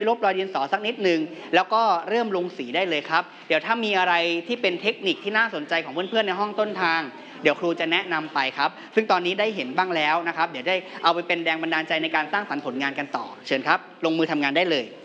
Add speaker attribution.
Speaker 1: ลบรอยดินสอสักนิดนึงแล้วก็เริ่มลงสีได้เลยครับเดี๋ยวถ้ามีอะไรที่เป็นเทคนิคที่น่าสนใจของเพื่อนๆในห้องต้นทางเดี๋ยวครูจะแนะนำไปครับซึ่งตอนนี้ได้เห็นบ้างแล้วนะครับเดี๋ยวได้เอาไปเป็นแรงบันดาลใจในการสร้างสรรค์ผลงานกันต่อเชิญครับลงมือทำงานได้เลย